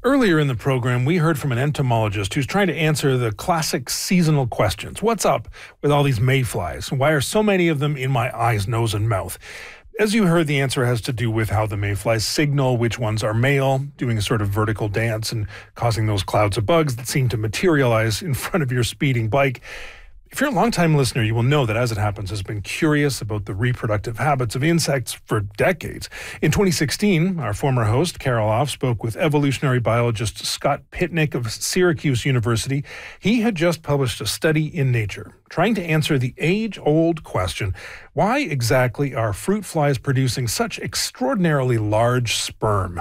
Earlier in the program, we heard from an entomologist who's trying to answer the classic seasonal questions. What's up with all these mayflies? Why are so many of them in my eyes, nose, and mouth? As you heard, the answer has to do with how the mayflies signal which ones are male, doing a sort of vertical dance and causing those clouds of bugs that seem to materialize in front of your speeding bike. If you're a longtime listener, you will know that As It Happens has been curious about the reproductive habits of insects for decades. In 2016, our former host, Carol Off, spoke with evolutionary biologist Scott Pitnick of Syracuse University. He had just published a study in Nature, trying to answer the age-old question, why exactly are fruit flies producing such extraordinarily large sperm?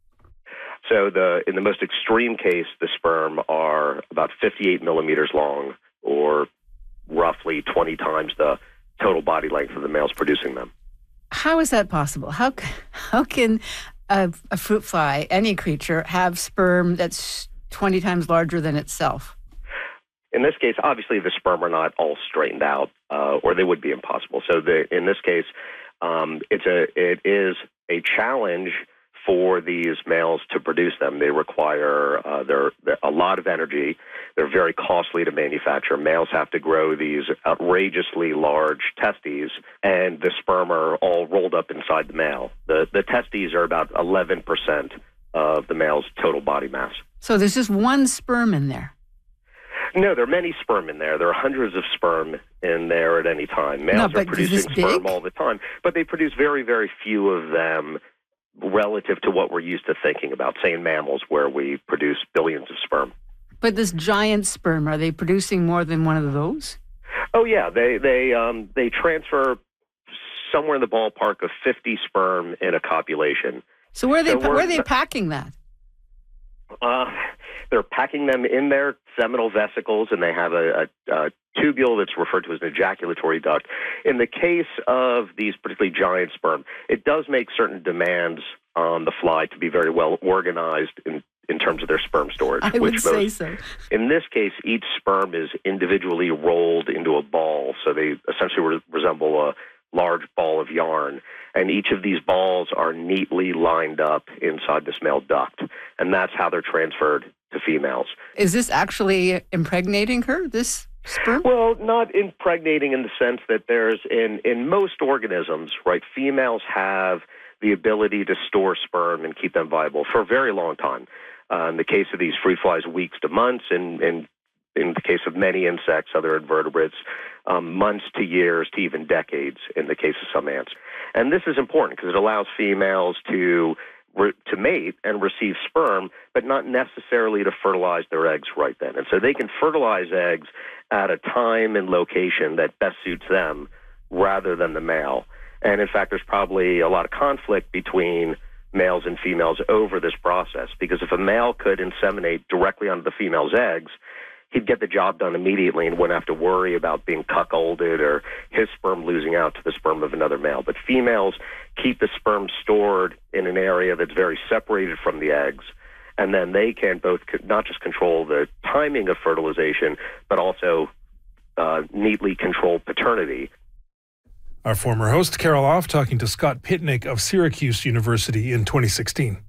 So in the most extreme case, the sperm are about 58 millimeters long, or roughly 20 times the total body length of the males producing them. How is that possible? How can a fruit fly, any creature, have sperm that's 20 times larger than itself? In this case, obviously the sperm are not all straightened out, or they would be impossible. So in this case, it is a challenge for these males to produce them. They require they're a lot of energy. They're very costly to manufacture. Males have to grow these outrageously large testes, and the sperm are all rolled up inside the male. The testes are about 11% of the male's total body mass. So there's just one sperm in there? No, there are many sperm in there. There are hundreds of sperm in there at any time. Males are producing sperm all the time, but they produce very, very few of them relative to what we're used to thinking about, say in mammals where we produce billions of sperm. But this giant sperm, are they producing more than one of those? Oh yeah, they transfer somewhere in the ballpark of 50 sperm in a copulation. So where are they packing that? They're packing them in their seminal vesicles, and they have a tubule that's referred to as an ejaculatory duct. In the case of these particularly giant sperm, it does make certain demands on the fly to be very well organized in terms of their sperm storage. I would say so. In this case, each sperm is individually rolled into a ball, so they essentially resemble a large ball of yarn, and each of these balls are neatly lined up inside this male duct, and that's how they're transferred to females. Is this actually impregnating her, this sperm? Well, not impregnating in the sense that there's, in most organisms, right, females have the ability to store sperm and keep them viable for a very long time. In the case of these fruit flies, weeks to months, and in the case of many insects, other invertebrates, months to years to even decades in the case of some ants. And this is important because it allows females to mate and receive sperm, but not necessarily to fertilize their eggs right then. And so they can fertilize eggs at a time and location that best suits them rather than the male. And in fact, there's probably a lot of conflict between males and females over this process, because if a male could inseminate directly onto the female's eggs, he'd get the job done immediately and wouldn't have to worry about being cuckolded or his sperm losing out to the sperm of another male. But females keep the sperm stored in an area that's very separated from the eggs, and then they can both not just control the timing of fertilization, but also neatly control paternity. Our former host, Carol Off, talking to Scott Pitnick of Syracuse University in 2016.